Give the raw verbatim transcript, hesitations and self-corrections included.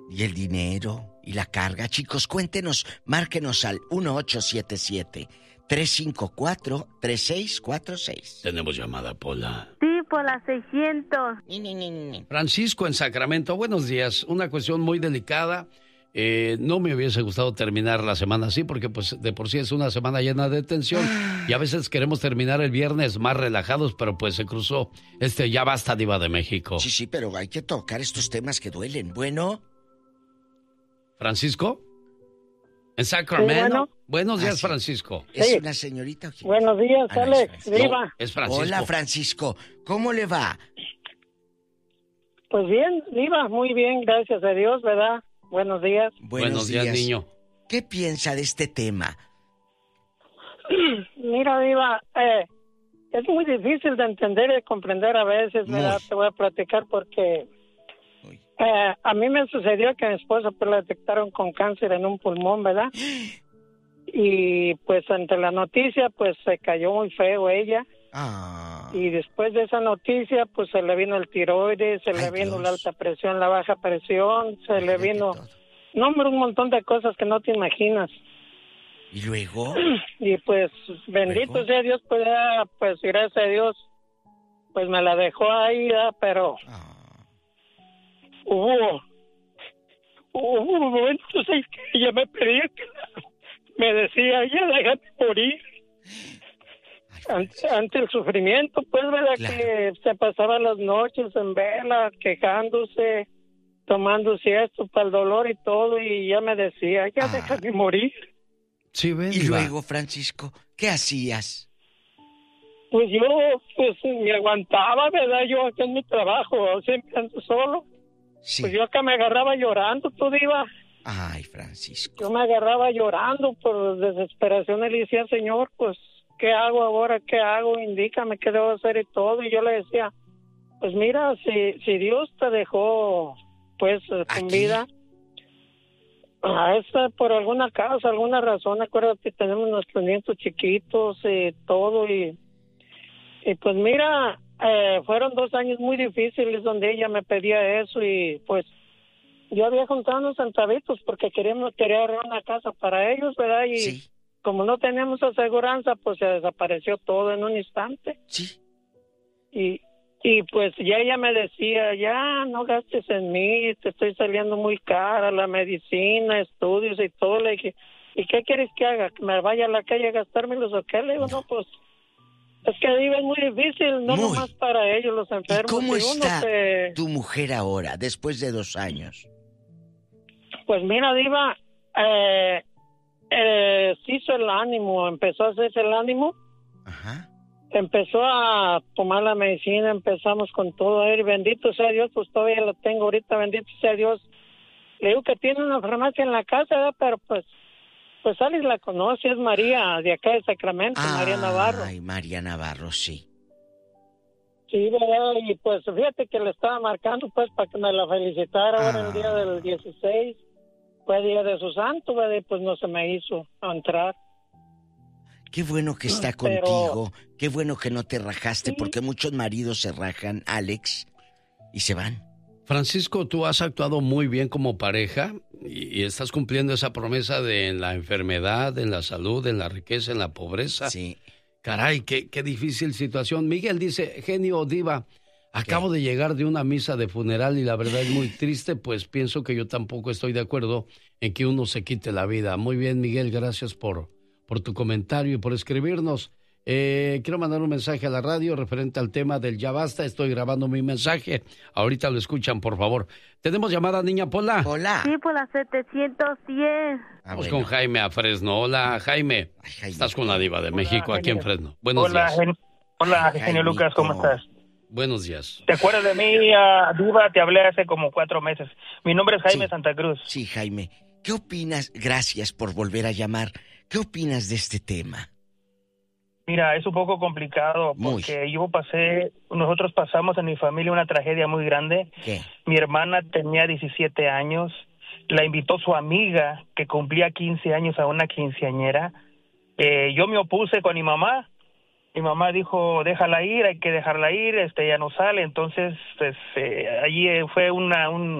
Y el dinero y la carga. Chicos, cuéntenos, márquenos al uno ocho siete siete, tres cinco cuatro, tres seis cuatro seis. Tenemos llamada, Pola. Sí, por las seiscientos. Francisco en Sacramento, buenos días. Una cuestión muy delicada. Eh, no me hubiese gustado terminar la semana así porque pues de por sí es una semana llena de tensión y a veces queremos terminar el viernes más relajados, pero pues se cruzó este Ya Basta, Diva de México. Sí, sí, pero hay que tocar estos temas que duelen. Bueno... ¿Francisco? ¿En Sacramento? Sí, bueno. Buenos días, ah, sí. Francisco. ¿Es sí. una señorita? Buenos días, ah, Alex. No, Diva. No, es Francisco. Hola, Francisco. ¿Cómo le va? Pues bien, Diva, muy bien, gracias a Dios, ¿verdad? Buenos días. Buenos, Buenos días, días, niño. ¿Qué piensa de este tema? Mira, Diva, eh, es muy difícil de entender y de comprender a veces, ¿verdad? Muy. Te voy a platicar porque... Eh, a mí me sucedió que a mi esposa pues la detectaron con cáncer en un pulmón, ¿verdad? Y pues ante la noticia pues se cayó muy feo ella. Ah. Y después de esa noticia pues se le vino el tiroides, se Ay, le vino Dios. la alta presión, la baja presión, se Ay, le vino... No, hombre, un montón de cosas que no te imaginas. ¿Y luego? Y pues bendito ¿Luego? sea Dios, pues, ya, pues gracias a Dios pues me la dejó ahí, ¿verdad? Pero... Ah. Hubo, hubo momentos en que ella me pedía que la, me decía, ya déjame morir. Ante, ante el sufrimiento, pues, ¿verdad? Claro. Que se pasaba las noches en vela, quejándose, tomando siestas para el dolor y todo, y ya me decía, ya ah. déjame morir. Sí, ven, y luego, Francisco, ¿qué hacías? Pues yo, pues, me aguantaba, ¿verdad? Yo acá en mi trabajo, siempre ando solo. Sí. Pues yo acá me agarraba llorando, tú, Diva. Ay, Francisco. Yo me agarraba llorando por desesperación y le decía, Señor, pues, ¿qué hago ahora? ¿Qué hago? Indícame qué debo hacer y todo. Y yo le decía, pues mira, si, si Dios te dejó, pues, con vida, a esa, por alguna causa, alguna razón, acuérdate que tenemos nuestros nietos chiquitos y todo. Y, y pues mira... Eh, fueron dos años muy difíciles donde ella me pedía eso y pues yo había juntado unos centavitos porque queríamos quería ahorrar una casa para ellos, ¿verdad? Y sí. Como no teníamos aseguranza, pues se desapareció todo en un instante. Sí. Y, y pues ya ella me decía, ya no gastes en mí, te estoy saliendo muy cara la medicina, estudios y todo. Le dije, ¿y qué quieres que haga? ¿Que me vaya a la calle a gastármelos o qué? Le digo, no, no pues... Es que Diva, es muy difícil, no muy. Nomás para ellos, los enfermos. ¿Y cómo está se... tu mujer ahora, después de dos años? Pues mira, Diva, eh, eh, se hizo el ánimo, empezó a hacerse el ánimo. Ajá. Empezó a tomar la medicina, empezamos con todo a ir, bendito sea Dios, pues todavía lo tengo ahorita, bendito sea Dios. Le digo que tiene una farmacia en la casa, ¿verdad? Pero pues... Pues Alex la conoce, es María, de acá de Sacramento, ah, María Navarro. Ay, María Navarro, sí. Sí, ¿verdad? Y pues fíjate que le estaba marcando, pues, para que me la felicitara ah. ahora el día del dieciséis. Fue día de su santo, ¿verdad? Y pues no se me hizo entrar. Qué bueno que está Pero, contigo, qué bueno que no te rajaste, sí. Porque muchos maridos se rajan, Alex, y se van. Francisco, tú has actuado muy bien como pareja y, y estás cumpliendo esa promesa de en la enfermedad, en la salud, en la riqueza, en la pobreza. Sí. Caray, qué, qué difícil situación. Miguel dice, genio Diva, acabo ¿Qué? de llegar de una misa de funeral y la verdad es muy triste, pues pienso que yo tampoco estoy de acuerdo en que uno se quite la vida. Muy bien, Miguel, gracias por, por tu comentario y por escribirnos. Eh, quiero mandar un mensaje a la radio referente al tema del Ya Basta. Estoy grabando mi mensaje. Ahorita lo escuchan, por favor. ¿Tenemos llamada, niña Pola? Hola. Sí, por la setecientos diez. Ah, Vamos bueno. con Jaime a Fresno. Hola, Jaime. Ay, Jaime. Estás con la Diva de Hola, México aquí genio. en Fresno. Buenos Hola, días. Gen... Hola, genio Lucas, ¿cómo estás? Buenos días. ¿Te acuerdas de mí, uh, Diva? Te hablé hace como cuatro meses. Mi nombre es Jaime sí. Santa Cruz. Sí, Jaime. ¿Qué opinas? Gracias por volver a llamar. ¿Qué opinas de este tema? Mira, es un poco complicado porque muy. yo pasé, nosotros pasamos en mi familia una tragedia muy grande. ¿Qué? Mi hermana tenía diecisiete años, la invitó su amiga que cumplía quince años a una quinceañera. Eh, yo me opuse con mi mamá. Mi mamá dijo, déjala ir, hay que dejarla ir, este ya no sale. Entonces, pues, eh, allí fue una un